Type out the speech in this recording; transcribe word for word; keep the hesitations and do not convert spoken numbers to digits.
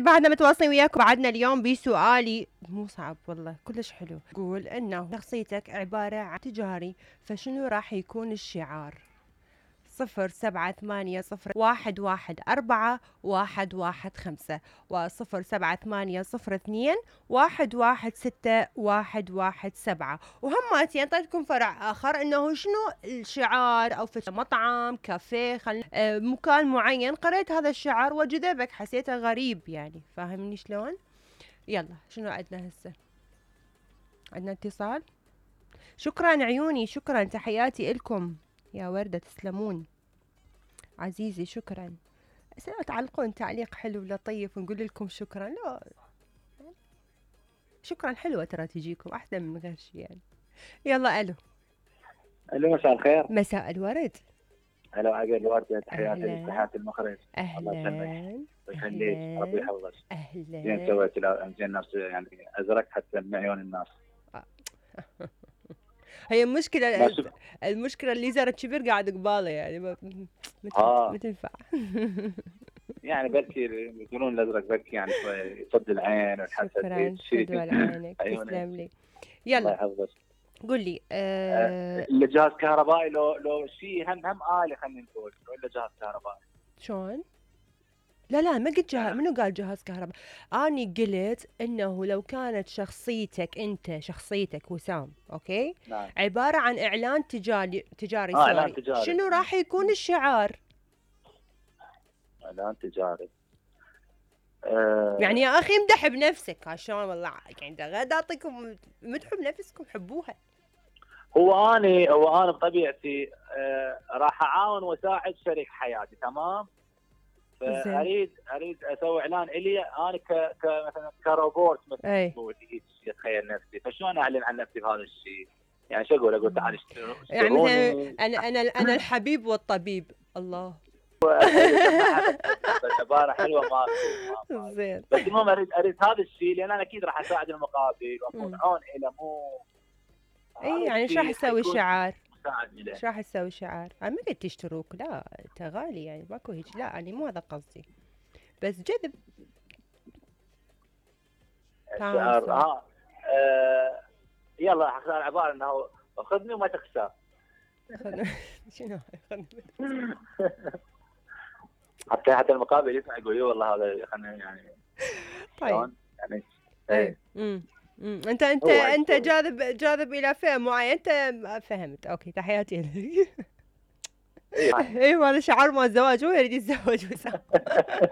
بعدنا متواصلين وياكم. بعدنا اليوم بسؤالي مو صعب والله كلش حلو. قول انه شخصيتك عبارة عن تجاري، فشنو راح يكون الشعار؟ صفر سبعة ثمانية صفر واحد واحد أربعة واحد واحد خمسة وصفر سبعة ثمانية صفر اثنين واحد واحد ستة واحد واحد سبعة. وهماتي أعطيتكم فرع آخر إنه شنو الشعار، أو في مطعم كافيه خل... آه مكان معين قريت هذا الشعار وجذبك، حسيته غريب يعني، فاهمني شلون؟ يلا شنو عندنا هسه؟ عندنا اتصال. شكرا عيوني، شكرا، تحياتي إلكم يا وردة، تسلمون عزيزي، شكرا. تعلقون تعليق حلو لطيف ونقول لكم شكرا. لا شكرا حلوة ترى تجيكم أحسن من غير شيء يعني. يلا ألو. ألو مساء الخير. مساء الورد. ألو عقل الوردة، تحياتي لك، تحياتي المخرج. أهلا الله يخليك، ربي يحفظك. أهلا. زين سويت، زين الناس يعني أزرق حتى من عيون الناس. هي المشكلة المشكلة اللي زارت شبير قاعد قباله يعني ما ما تنفع. يعني بركي يقولون الأزرق بركي يعني شوي يصد العين والحسد. شكرا، شدوا على عينك، تسلم لي. يلا الله يحفظك. قول لي أه... اللي جهاز كهربائي لو لو شيء هم هم آلي خلينا نقول، ولا جهاز كهربائي شلون؟ لا لا ما قلت جهاز، منو قال جهاز كهرباء؟ أني قلت إنه لو كانت شخصيتك أنت، شخصيتك وسام، أوكي؟ نعم. عبارة عن إعلان تجاري تجاري آه إعلان تجاري، شنو راح يكون الشعار؟ إعلان تجاري. أه... يعني يا أخي امدح بنفسك، عشان والله يعني غاد أعطيكم مدحوا بنفسكم، حبوها. هو أنا هو أنا بطبيعتي أه... راح أعاون وأساعد شريك حياتي، تمام؟ فاريد اريد اسوي اعلان الي انا ك مثلا كروبوت مثلا هيك اتخيل نفسي، فشلون اعلن عن نفسي بهذا الشيء؟ يعني شو اقول؟ اقول تعال اشتروني يعني مثلا انا انا انا الحبيب والطبيب. الله عباره حلوه ما زين. بس المهم اريد اريد هذا الشيء، لان انا اكيد راح اساعد المقابل واكون عون له، مو اي يعني ايش راح تسوي شعار؟ ايش راح تسوي شعار؟ انا ما قلت تشتروك، لا انت غالي يعني ماكو هيك، لا انا مو هذا قصدي، بس جذب شعار. ها آه. يلا اختار عباره انه خذني وما تخسر. شنو خذني؟ حتى حتى المقابل يسمع يقول والله هذا خلينا يعني. طيب يعني ايه امم امم انت انت انت جاذب جاذب الى فئه معينه، انت فهمت. اوكي تحياتي لك. ايوه هذا شعار مال الزواج، هو يريد يتزوج وسام.